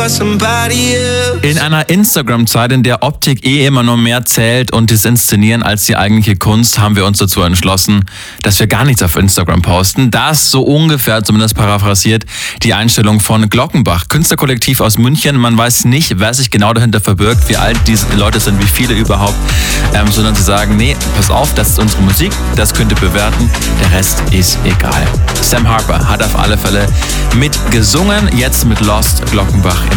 In einer Instagram-Zeit, in der Optik immer nur mehr zählt und das Inszenieren als die eigentliche Kunst, haben wir uns dazu entschlossen, dass wir gar nichts auf Instagram posten. Das so ungefähr, zumindest paraphrasiert, die Einstellung von Glockenbach, Künstlerkollektiv aus München. Man weiß nicht, wer sich genau dahinter verbirgt, wie alt diese Leute sind, wie viele überhaupt, sondern sie sagen, nee, pass auf, das ist unsere Musik, das könnt ihr bewerten, der Rest ist egal. Sam Harper hat auf alle Fälle mitgesungen, jetzt mit Lost Glockenbach